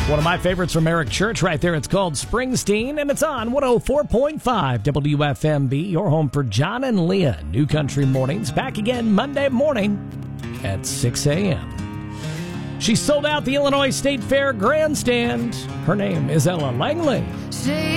One of my favorites from Eric Church right there. It's called Springsteen, and it's on 104.5 WFMB, your home for John and Leah. New Country Mornings, back again Monday morning at 6 a.m. She sold out the Illinois State Fair grandstand. Her name is Ella Langley.